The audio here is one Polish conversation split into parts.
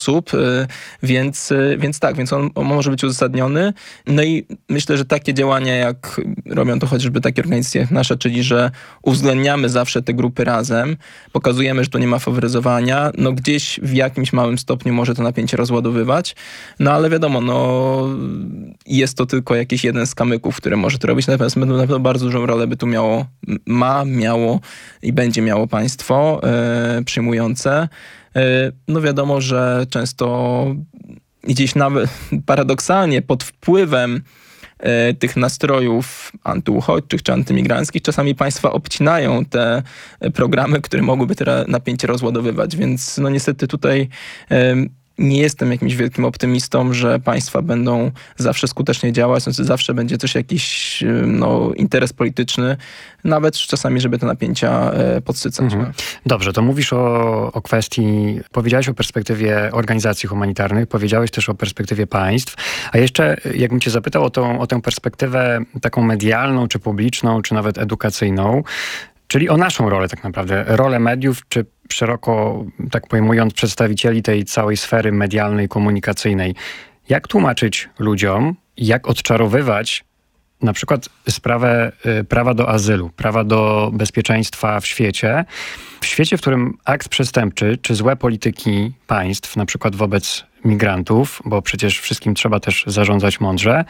osób, więc on może być uzasadniony. No i myślę, że takie działania, jak robią to chociażby takie organizacje jak nasza, czyli że uwzględniamy zawsze te grupy razem, pokazujemy, że tu nie ma faworyzowania, no gdzieś w jakimś małym stopniu może to napięcie rozładowywać, no ale wiadomo, no jest to tylko jakiś jeden z kamyków, które może to robić, natomiast na pewno bardzo dużą rolę by tu miało i będzie miało państwo przyjmujące. No wiadomo, że często gdzieś nawet paradoksalnie pod wpływem tych nastrojów antyuchodźczych czy antymigranckich czasami państwa obcinają te programy, które mogłyby te napięcie rozładowywać, więc no niestety tutaj nie jestem jakimś wielkim optymistą, że państwa będą zawsze skutecznie działać, znaczy zawsze będzie też jakiś interes polityczny, nawet czasami, żeby te napięcia podsycać. Dobrze, to mówisz o kwestii, powiedziałeś o perspektywie organizacji humanitarnych, powiedziałeś też o perspektywie państw, a jeszcze jakbym cię zapytał o tę perspektywę taką medialną, czy publiczną, czy nawet edukacyjną, czyli o naszą rolę tak naprawdę, rolę mediów, czy szeroko, tak pojmując, przedstawicieli tej całej sfery medialnej, komunikacyjnej. Jak tłumaczyć ludziom, jak odczarowywać na przykład sprawę prawa do azylu, prawa do bezpieczeństwa w świecie, w którym akt przestępczy, czy złe polityki państw, na przykład wobec migrantów, bo przecież wszystkim trzeba też zarządzać mądrze,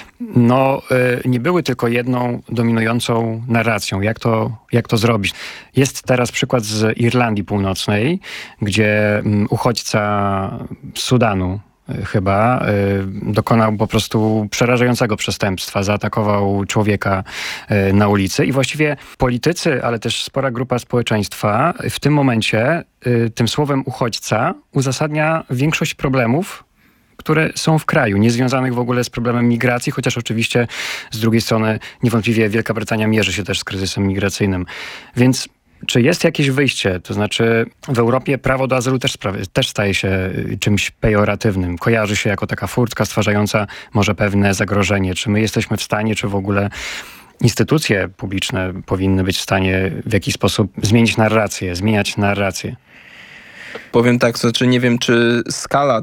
nie były tylko jedną dominującą narracją. Jak to zrobić? Jest teraz przykład z Irlandii Północnej, gdzie uchodźca z Sudanu chyba dokonał po prostu przerażającego przestępstwa, zaatakował człowieka na ulicy i właściwie politycy, ale też spora grupa społeczeństwa w tym momencie tym słowem uchodźca uzasadnia większość problemów, które są w kraju, niezwiązanych w ogóle z problemem migracji, chociaż oczywiście z drugiej strony niewątpliwie Wielka Brytania mierzy się też z kryzysem migracyjnym. Więc czy jest jakieś wyjście? To znaczy w Europie prawo do azylu też staje się czymś pejoratywnym. Kojarzy się jako taka furtka stwarzająca może pewne zagrożenie. Czy my jesteśmy w stanie, czy w ogóle instytucje publiczne powinny być w stanie w jakiś sposób zmieniać narrację? Powiem tak, to znaczy nie wiem, czy skala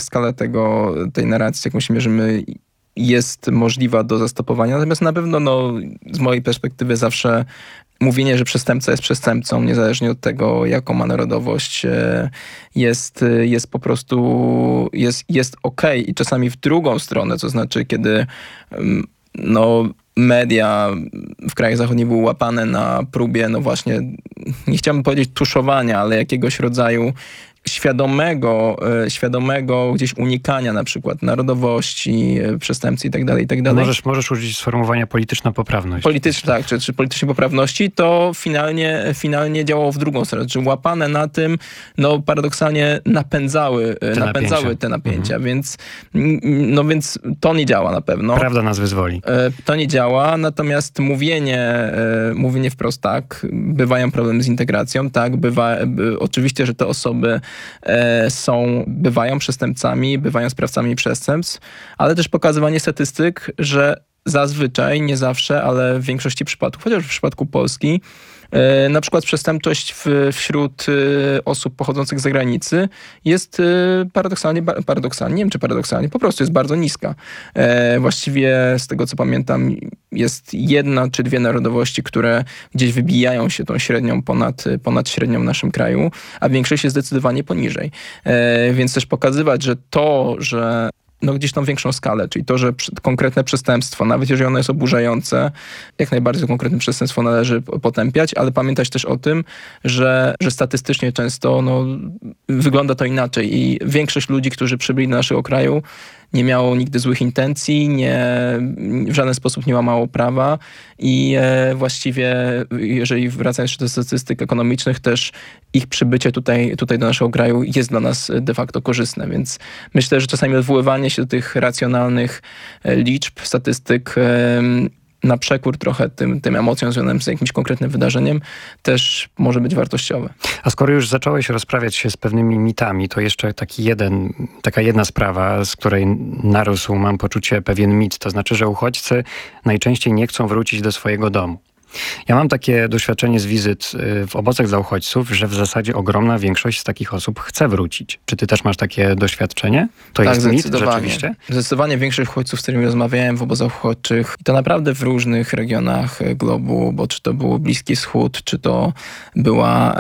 tej narracji, jaką się mierzymy, jest możliwa do zastopowania. Natomiast na pewno z mojej perspektywy zawsze mówienie, że przestępca jest przestępcą, niezależnie od tego, jaką ma narodowość, jest po prostu jest okej. I czasami w drugą stronę, to znaczy kiedy media w krajach zachodnich były łapane na próbie, właśnie, nie chciałbym powiedzieć tuszowania, ale jakiegoś rodzaju świadomego gdzieś unikania na przykład narodowości, przestępcy i tak dalej. Możesz użyć sformułowania polityczna poprawność. Tak, czy politycznej poprawności, to finalnie działało w drugą stronę. Czy łapane na tym, paradoksalnie napędzały te napięcia. Więc to nie działa na pewno. Prawda nas wyzwoli. To nie działa, natomiast mówienie wprost tak, bywają problemy z integracją, tak, oczywiście, że te osoby bywają przestępcami, bywają sprawcami przestępstw, ale też pokazywanie statystyk, że zazwyczaj, nie zawsze, ale w większości przypadków, chociaż w przypadku Polski, na przykład przestępczość wśród osób pochodzących z zagranicy jest paradoksalnie, nie wiem czy paradoksalnie, po prostu jest bardzo niska. Właściwie z tego co pamiętam jest jedna czy dwie narodowości, które gdzieś wybijają się tą średnią ponad średnią w naszym kraju, a większość jest zdecydowanie poniżej. Więc też pokazywać, że gdzieś tą większą skalę, czyli to, że konkretne przestępstwo, nawet jeżeli ono jest oburzające, jak najbardziej to konkretne przestępstwo należy potępiać, ale pamiętać też o tym, że statystycznie często wygląda to inaczej i większość ludzi, którzy przybyli do naszego kraju, nie miało nigdy złych intencji, w żaden sposób nie łamało prawa i właściwie, jeżeli wracając jeszcze do statystyk ekonomicznych, też ich przybycie tutaj do naszego kraju jest dla nas de facto korzystne, więc myślę, że czasami odwoływanie się do tych racjonalnych liczb, statystyk na przekór trochę tym emocjom związanym z jakimś konkretnym wydarzeniem też może być wartościowe. A skoro już zacząłeś rozprawiać się z pewnymi mitami, to jeszcze taka jedna sprawa, z której narósł, mam poczucie, pewien mit. To znaczy, że uchodźcy najczęściej nie chcą wrócić do swojego domu. Ja mam takie doświadczenie z wizyt w obozach dla uchodźców, że w zasadzie ogromna większość z takich osób chce wrócić. Czy ty też masz takie doświadczenie? To Tak, jest mit zdecydowanie. rzeczywiście? Zdecydowanie większość uchodźców, z którymi rozmawiałem w obozach uchodźczych, i to naprawdę w różnych regionach globu, bo czy to był Bliski Wschód, czy to była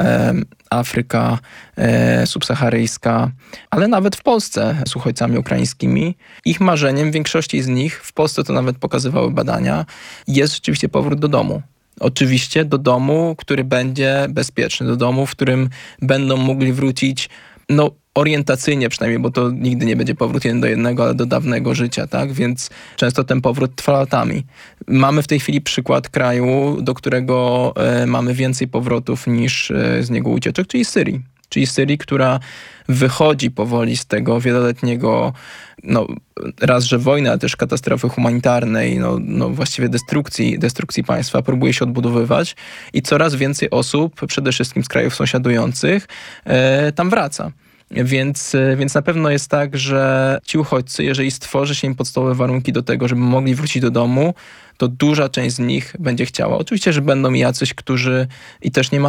Afryka subsaharyjska, ale nawet w Polsce z uchodźcami ukraińskimi. Ich marzeniem, większości z nich, w Polsce to nawet pokazywały badania, jest rzeczywiście powrót do domu. Oczywiście do domu, który będzie bezpieczny, do domu, w którym będą mogli wrócić, no orientacyjnie przynajmniej, bo to nigdy nie będzie powrót 1:1, ale do dawnego życia, tak? Więc często ten powrót trwa latami. Mamy w tej chwili przykład kraju, do którego mamy więcej powrotów niż z niego ucieczek, czyli Syrii, która wychodzi powoli z tego wieloletniego, no raz, że wojny, ale też katastrofy humanitarnej, no właściwie destrukcji państwa, próbuje się odbudowywać i coraz więcej osób, przede wszystkim z krajów sąsiadujących, tam wraca. Więc na pewno jest tak, że ci uchodźcy, jeżeli stworzy się im podstawowe warunki do tego, żeby mogli wrócić do domu, to duża część z nich będzie chciała. Oczywiście, że będą jacyś, którzy i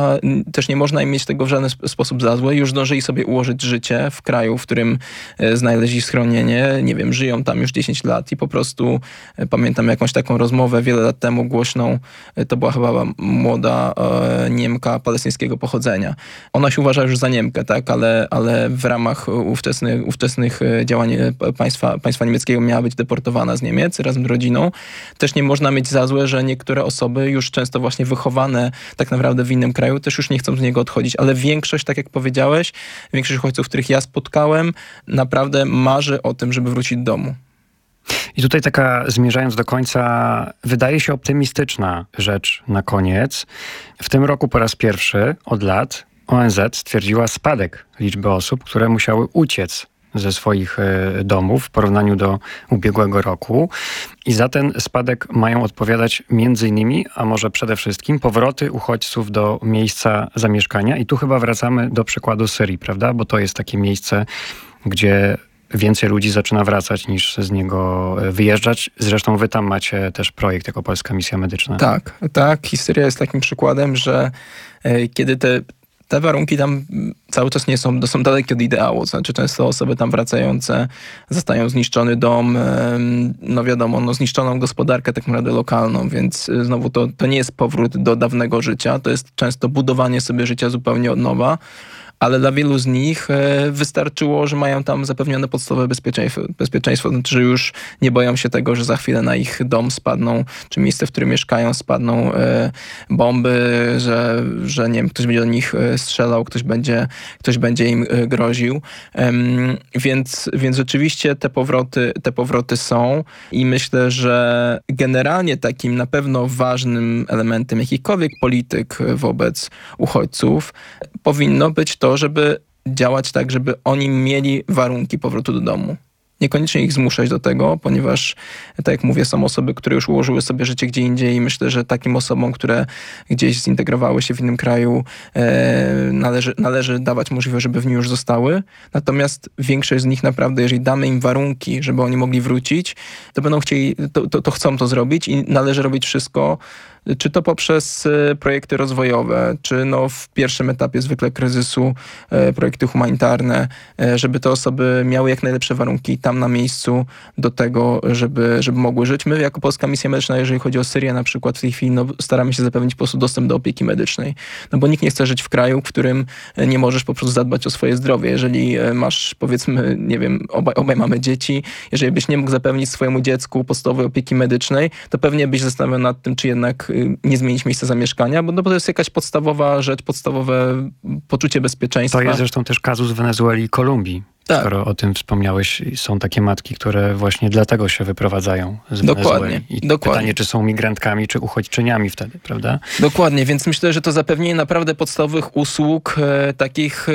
też nie można im mieć tego w żaden sposób za złe. Już zdążyli sobie ułożyć życie w kraju, w którym znaleźli schronienie. Nie wiem, żyją tam już 10 lat i po prostu pamiętam jakąś taką rozmowę wiele lat temu głośną. To była chyba młoda Niemka palestyńskiego pochodzenia. Ona się uważa już za Niemkę, tak, ale w ramach ówczesnych działań państwa niemieckiego miała być deportowana z Niemiec razem z rodziną. Też nie można mieć za złe, że niektóre osoby już często właśnie wychowane tak naprawdę w innym kraju też już nie chcą z niego odchodzić, ale większość, tak jak powiedziałeś, większość uchodźców, których ja spotkałem, naprawdę marzy o tym, żeby wrócić do domu. I tutaj taka, zmierzając do końca, wydaje się optymistyczna rzecz na koniec. W tym roku po raz pierwszy od lat ONZ stwierdziła spadek liczby osób, które musiały uciec ze swoich domów w porównaniu do ubiegłego roku. I za ten spadek mają odpowiadać między innymi, a może przede wszystkim, powroty uchodźców do miejsca zamieszkania. I tu chyba wracamy do przykładu Syrii, prawda? Bo to jest takie miejsce, gdzie więcej ludzi zaczyna wracać niż z niego wyjeżdżać. Zresztą wy tam macie też projekt jako Polska Misja Medyczna. Tak. Syria jest takim przykładem, że kiedy te warunki tam cały czas są dalekie od ideału. Znaczy często osoby tam wracające zostają zniszczony dom, no wiadomo, zniszczoną gospodarkę tak naprawdę lokalną, więc znowu to nie jest powrót do dawnego życia, to jest często budowanie sobie życia zupełnie od nowa. Ale dla wielu z nich wystarczyło, że mają tam zapewnione podstawowe bezpieczeństwo. Znaczy, że już nie boją się tego, że za chwilę na ich dom spadną, czy miejsce, w którym mieszkają, spadną bomby, że nie wiem, ktoś będzie do nich strzelał, ktoś będzie im groził. Więc rzeczywiście te powroty są i myślę, że generalnie takim na pewno ważnym elementem jakichkolwiek polityk wobec uchodźców powinno być to, żeby działać tak, żeby oni mieli warunki powrotu do domu. Niekoniecznie ich zmuszać do tego, ponieważ, tak jak mówię, są osoby, które już ułożyły sobie życie gdzie indziej i myślę, że takim osobom, które gdzieś zintegrowały się w innym kraju, należy dawać możliwość, żeby w nim już zostały. Natomiast większość z nich naprawdę, jeżeli damy im warunki, żeby oni mogli wrócić, to będą chcieli, to chcą to zrobić i należy robić wszystko, czy to poprzez projekty rozwojowe, czy w pierwszym etapie zwykle kryzysu projekty humanitarne, żeby te osoby miały jak najlepsze warunki tam na miejscu do tego, żeby mogły żyć. My jako Polska Misja Medyczna, jeżeli chodzi o Syrię na przykład w tej chwili, staramy się zapewnić po prostu dostęp do opieki medycznej. Bo nikt nie chce żyć w kraju, w którym nie możesz po prostu zadbać o swoje zdrowie. Jeżeli masz, powiedzmy, nie wiem, obaj mamy dzieci, jeżeli byś nie mógł zapewnić swojemu dziecku podstawowej opieki medycznej, to pewnie byś zastanawiał nad tym, czy jednak nie zmienić miejsca zamieszkania, bo to jest jakaś podstawowa rzecz, podstawowe poczucie bezpieczeństwa. To jest zresztą też kazus Wenezueli i Kolumbii. Tak. Skoro o tym wspomniałeś, są takie matki, które właśnie dlatego się wyprowadzają z Wenezueli. Dokładnie. Pytanie, czy są migrantkami, czy uchodźczyniami wtedy, prawda? Dokładnie, więc myślę, że to zapewnienie naprawdę podstawowych usług, takich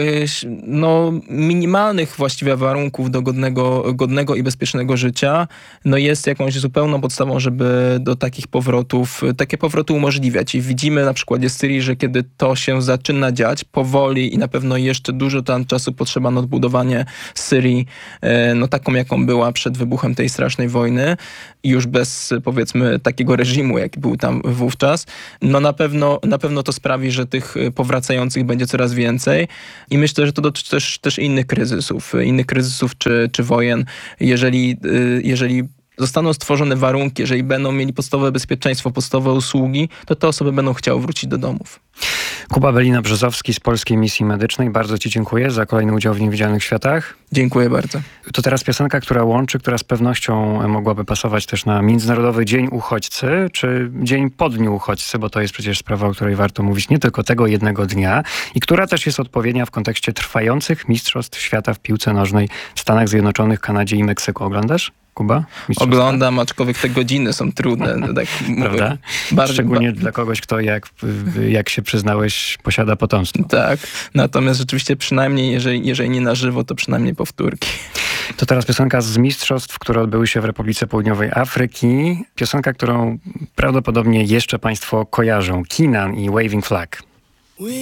minimalnych właściwie warunków do godnego i bezpiecznego życia, jest jakąś zupełną podstawą, żeby do takie powroty umożliwiać. I widzimy na przykładzie Syrii, że kiedy to się zaczyna dziać powoli i na pewno jeszcze dużo tam czasu potrzeba na odbudowanie Syrii, no taką jaką była przed wybuchem tej strasznej wojny, już bez powiedzmy takiego reżimu, jaki był tam wówczas, no na pewno to sprawi, że tych powracających będzie coraz więcej i myślę, że to dotyczy też innych kryzysów czy wojen. Jeżeli zostaną stworzone warunki, jeżeli będą mieli podstawowe bezpieczeństwo, podstawowe usługi, to te osoby będą chciały wrócić do domów. Kuba Belina-Brzozowski z Polskiej Misji Medycznej. Bardzo Ci dziękuję za kolejny udział w Niewidzialnych Światach. Dziękuję bardzo. To teraz piosenka, która łączy, która z pewnością mogłaby pasować też na Międzynarodowy Dzień Uchodźcy, czy Dzień po Dniu Uchodźcy, bo to jest przecież sprawa, o której warto mówić nie tylko tego jednego dnia i która też jest odpowiednia w kontekście trwających Mistrzostw Świata w piłce nożnej w Stanach Zjednoczonych, Kanadzie i Meksyku. Oglądasz, Kuba? Oglądam, aczkolwiek te godziny są trudne. Tak, prawda? Szczególnie dla kogoś, kto jak się przyznałeś, posiada potomstwo. Tak, natomiast rzeczywiście przynajmniej, jeżeli nie na żywo, to przynajmniej powtórki. To teraz piosenka z mistrzostw, które odbyły się w Republice Południowej Afryki. Piosenka, którą prawdopodobnie jeszcze Państwo kojarzą. Kinan i Waving Flag.